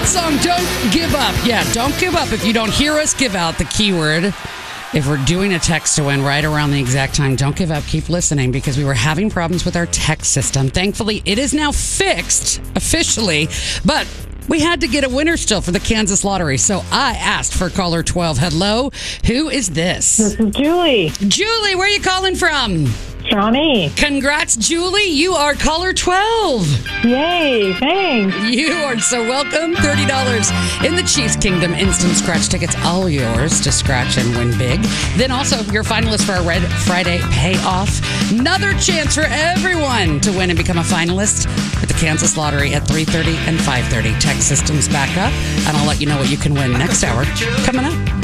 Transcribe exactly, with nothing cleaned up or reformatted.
that song, Don't Give Up. Yeah, don't give up. If you don't hear us give out the keyword, if we're doing a text to win right around the exact time, don't give up. Keep listening because we were having problems with our text system. Thankfully, it is now fixed officially, but we had to get a winner still for the Kansas Lottery. So I asked for caller twelve. Hello, who is this? This is Julie. Julie, where are you calling from? Shawnee. Congrats, Julie. You are caller twelve. Yay, thanks. You are so welcome. thirty dollars in the Chiefs Kingdom instant scratch tickets, all yours to scratch and win big. Then also, you're a finalist for our Red Friday payoff. Another chance for everyone to win and become a finalist with the Kansas Lottery at three thirty and five thirty. Tech systems back up, and I'll let you know what you can win next hour. Coming up.